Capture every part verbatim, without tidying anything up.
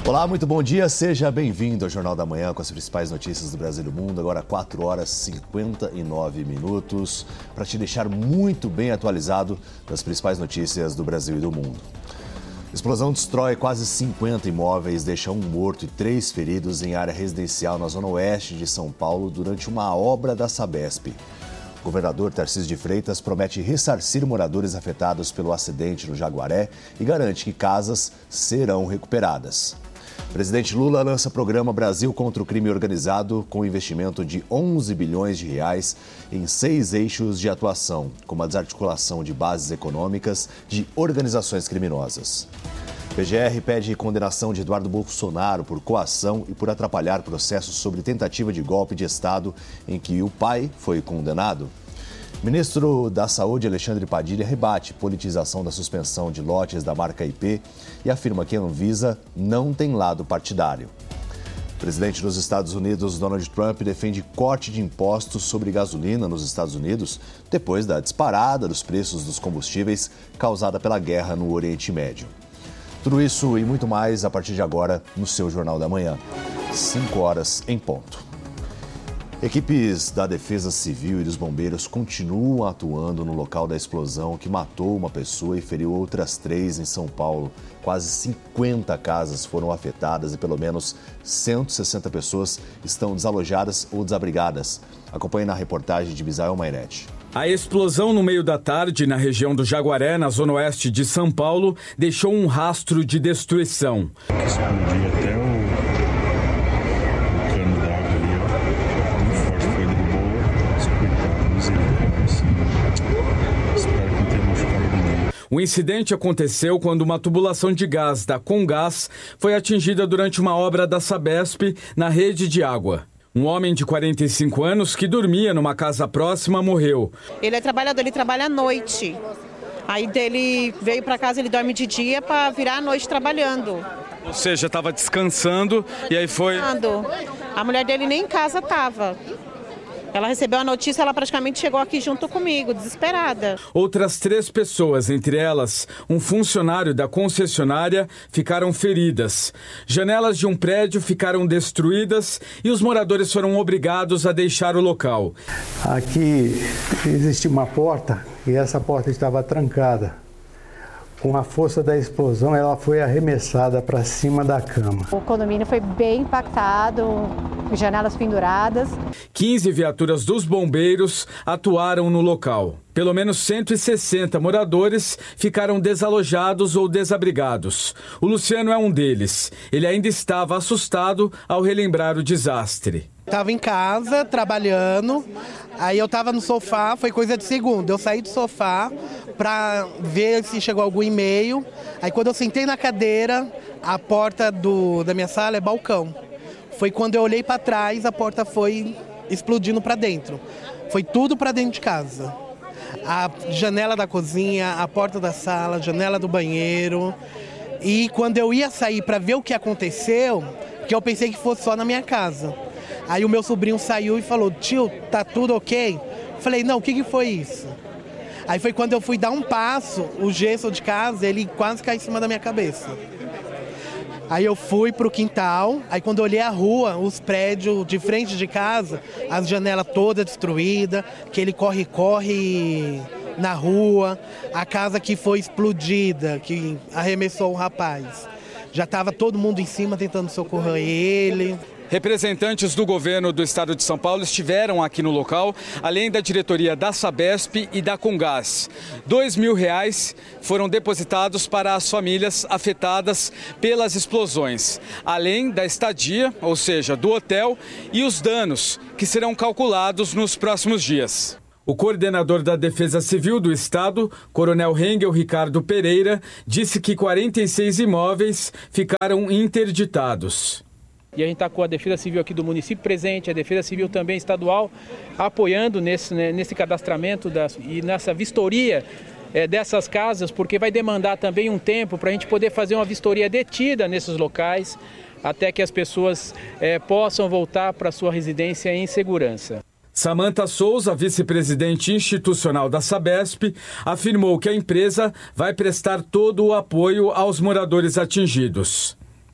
Olá, muito bom dia, seja bem-vindo ao Jornal da Manhã com as principais notícias do Brasil e do mundo. Agora quatro horas e cinquenta e nove minutos para te deixar muito bem atualizado das principais notícias do Brasil e do mundo. Explosão destrói quase cinquenta imóveis, deixa um morto e três feridos em área residencial na zona oeste de São Paulo durante uma obra da Sabesp. O governador Tarcísio de Freitas promete ressarcir moradores afetados pelo acidente no Jaguaré e garante que casas serão recuperadas. Presidente Lula lança programa Brasil contra o crime organizado com investimento de onze bilhões de reais em seis eixos de atuação, como a desarticulação de bases econômicas de organizações criminosas. P G R pede condenação de Eduardo Bolsonaro por coação e por atrapalhar processos sobre tentativa de golpe de Estado em que o pai foi condenado. Ministro da Saúde, Alexandre Padilha, rebate politização da suspensão de lotes da marca I P e afirma que a Anvisa não tem lado partidário. O presidente dos Estados Unidos, Donald Trump, defende corte de impostos sobre gasolina nos Estados Unidos depois da disparada dos preços dos combustíveis causada pela guerra no Oriente Médio. Tudo isso e muito mais a partir de agora no seu Jornal da Manhã, cinco horas em ponto. Equipes da Defesa Civil e dos bombeiros continuam atuando no local da explosão que matou uma pessoa e feriu outras três em São Paulo. Quase cinquenta casas foram afetadas e pelo menos cento e sessenta pessoas estão desalojadas ou desabrigadas. Acompanhe na reportagem de Misael Mainetti. A explosão no meio da tarde na região do Jaguaré, na zona oeste de São Paulo, deixou um rastro de destruição. Explodiu até o... O incidente aconteceu quando uma tubulação de gás da Comgás foi atingida durante uma obra da Sabesp na rede de água. Um homem de quarenta e cinco anos que dormia numa casa próxima morreu. Ele é trabalhador, ele trabalha à noite. Aí dele veio para casa, ele dorme de dia para virar à noite trabalhando. Ou seja, estava descansando e aí foi... A mulher dele nem em casa estava. Ela recebeu a notícia, ela praticamente chegou aqui junto comigo, desesperada. Outras três pessoas, entre elas um funcionário da concessionária, ficaram feridas. Janelas de um prédio ficaram destruídas e os moradores foram obrigados a deixar o local. Aqui existe uma porta e essa porta estava trancada. Com a força da explosão, ela foi arremessada para cima da cama. O condomínio foi bem impactado, janelas penduradas. quinze viaturas dos bombeiros atuaram no local. Pelo menos cento e sessenta moradores ficaram desalojados ou desabrigados. O Luciano é um deles. Ele ainda estava assustado ao relembrar o desastre. Estava em casa, trabalhando, aí eu estava no sofá, foi coisa de segundo. Eu saí do sofá para ver se chegou algum e-mail. Aí quando eu sentei na cadeira, a porta do, da minha sala é balcão. Foi quando eu olhei para trás, a porta foi explodindo para dentro. Foi tudo para dentro de casa. A janela da cozinha, a porta da sala, a janela do banheiro. E quando eu ia sair para ver o que aconteceu, porque eu pensei que fosse só na minha casa. Aí o meu sobrinho saiu e falou, tio, tá tudo ok? Falei, não, o que que foi isso? Aí foi quando eu fui dar um passo, o gesso de casa, ele quase caiu em cima da minha cabeça. Aí eu fui pro quintal, aí quando eu olhei a rua, os prédios de frente de casa, as janelas todas destruídas, aquele corre-corre na rua, a casa que foi explodida, que arremessou o rapaz. Já estava todo mundo em cima tentando socorrer ele. Representantes do governo do estado de São Paulo estiveram aqui no local, além da diretoria da Sabesp e da Comgás. Dois mil reais foram depositados para as famílias afetadas pelas explosões, além da estadia, ou seja, do hotel, e os danos que serão calculados nos próximos dias. O coordenador da Defesa Civil do Estado, Coronel Hengel Ricardo Pereira, disse que quarenta e seis imóveis ficaram interditados. E a gente está com a Defesa Civil aqui do município presente, a Defesa Civil também estadual, apoiando nesse, né, nesse cadastramento das, e nessa vistoria é, dessas casas, porque vai demandar também um tempo para a gente poder fazer uma vistoria detida nesses locais, até que as pessoas é, possam voltar para sua residência em segurança. Samanta Souza, vice-presidente institucional da Sabesp, afirmou que a empresa vai prestar todo o apoio aos moradores atingidos.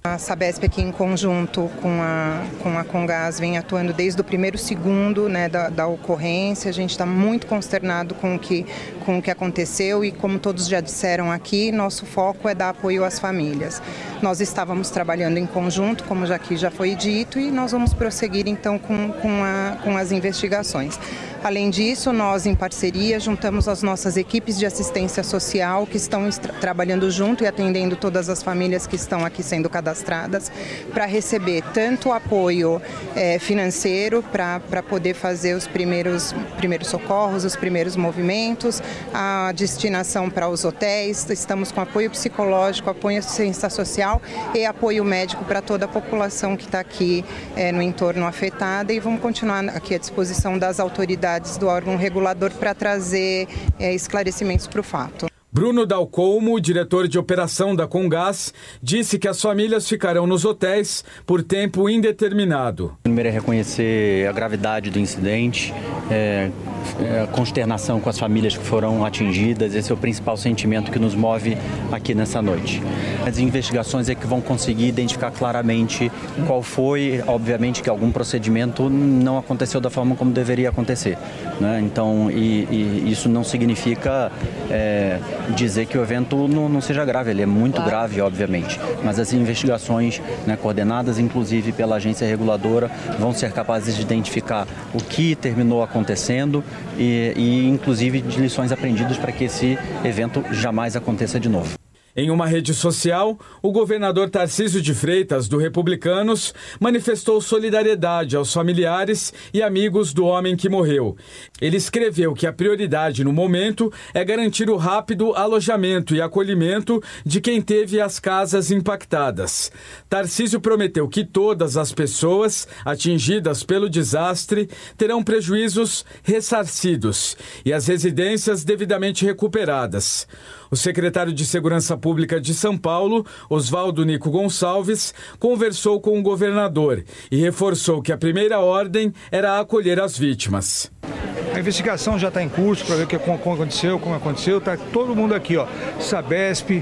A Sabesp aqui em conjunto com a, com a Comgás vem atuando desde o primeiro segundo, né, da, da ocorrência. A gente está muito consternado com o, que, com o que aconteceu e, como todos já disseram aqui, nosso foco é dar apoio às famílias. Nós estávamos trabalhando em conjunto, como já aqui já foi dito, e nós vamos prosseguir então com, com, a, com as investigações. Além disso, nós, em parceria, juntamos as nossas equipes de assistência social que estão trabalhando junto e atendendo todas as famílias que estão aqui sendo cadastradas para receber tanto o apoio é, financeiro para poder fazer os primeiros, primeiros socorros, os primeiros movimentos, a destinação para os hotéis. Estamos com apoio psicológico, apoio assistência social e apoio médico para toda a população que está aqui é, no entorno afetada, e vamos continuar aqui à disposição das autoridades do órgão regulador para trazer é, esclarecimentos para o fato. Bruno Dalcolmo, diretor de operação da Comgás, disse que as famílias ficarão nos hotéis por tempo indeterminado. Primeiro é reconhecer a gravidade do incidente, é, é, consternação com as famílias que foram atingidas. Esse é o principal sentimento que nos move aqui nessa noite. As investigações é que vão conseguir identificar claramente qual foi, obviamente que algum procedimento não aconteceu da forma como deveria acontecer, né? Então, e, e isso não significa é, dizer que o evento não, não seja grave, ele é muito claro. grave, obviamente, mas as investigações, né, coordenadas inclusive pela agência reguladora, vão ser capazes de identificar o que terminou acontecendo e, e inclusive de lições aprendidas para que esse evento jamais aconteça de novo. Em uma rede social, o governador Tarcísio de Freitas, do Republicanos, manifestou solidariedade aos familiares e amigos do homem que morreu. Ele escreveu que a prioridade no momento é garantir o rápido alojamento e acolhimento de quem teve as casas impactadas. Tarcísio prometeu que todas as pessoas atingidas pelo desastre terão prejuízos ressarcidos e as residências devidamente recuperadas. O secretário de Segurança Pública de São Paulo, Oswaldo Nico Gonçalves, conversou com o governador e reforçou que a primeira ordem era acolher as vítimas. A investigação já está em curso para ver o que aconteceu, como aconteceu. Está todo mundo aqui, ó, Sabesp,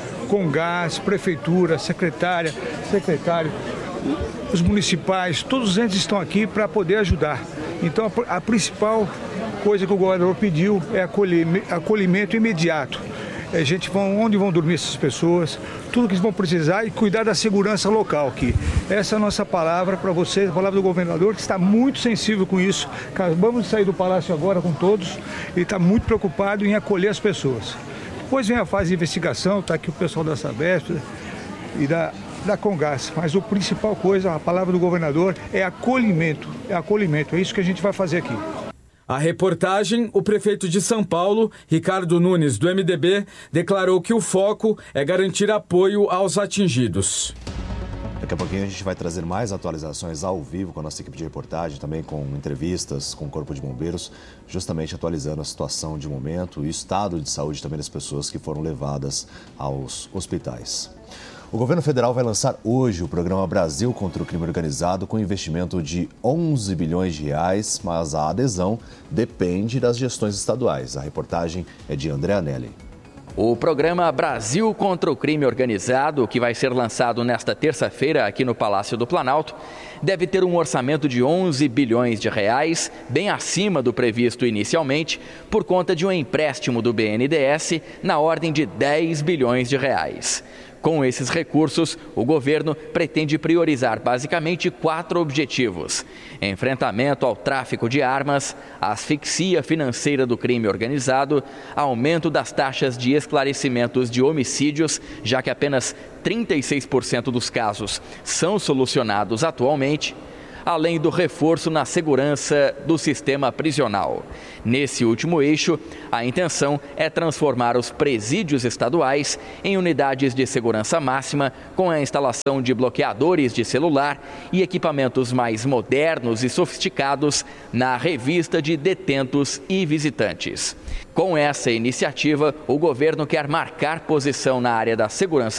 Comgás, Prefeitura, secretária, secretário, os municipais, todos os entes estão aqui para poder ajudar. Então, a, a principal coisa que o governador pediu é acolher, acolhimento imediato. A gente vão, onde vão dormir essas pessoas, tudo que eles vão precisar, e cuidar da segurança local aqui. Essa é a nossa palavra para vocês, a palavra do governador, que está muito sensível com isso. Acabamos de sair do palácio agora com todos, e está muito preocupado em acolher as pessoas. Depois vem a fase de investigação, está aqui o pessoal da Sabesp e da, da Comgás. Mas a principal coisa, a palavra do governador, é acolhimento. É acolhimento, é isso que a gente vai fazer aqui. A reportagem, o prefeito de São Paulo, Ricardo Nunes, do M D B, declarou que o foco é garantir apoio aos atingidos. Daqui a pouquinho a gente vai trazer mais atualizações ao vivo com a nossa equipe de reportagem, também com entrevistas com o Corpo de Bombeiros, justamente atualizando a situação de momento e o estado de saúde também das pessoas que foram levadas aos hospitais. O governo federal vai lançar hoje o programa Brasil contra o Crime Organizado com investimento de onze bilhões de reais, mas a adesão depende das gestões estaduais. A reportagem é de André Anelli. O programa Brasil contra o Crime Organizado, que vai ser lançado nesta terça-feira aqui no Palácio do Planalto, deve ter um orçamento de onze bilhões de reais, bem acima do previsto inicialmente, por conta de um empréstimo do B N D E S na ordem de dez bilhões de reais. Com esses recursos, o governo pretende priorizar basicamente quatro objetivos: enfrentamento ao tráfico de armas, asfixia financeira do crime organizado, aumento das taxas de esclarecimentos de homicídios, já que apenas trinta e seis por cento dos casos são solucionados atualmente, além do reforço na segurança do sistema prisional. Nesse último eixo, a intenção é transformar os presídios estaduais em unidades de segurança máxima, com a instalação de bloqueadores de celular e equipamentos mais modernos e sofisticados na revista de detentos e visitantes. Com essa iniciativa, o governo quer marcar posição na área da segurança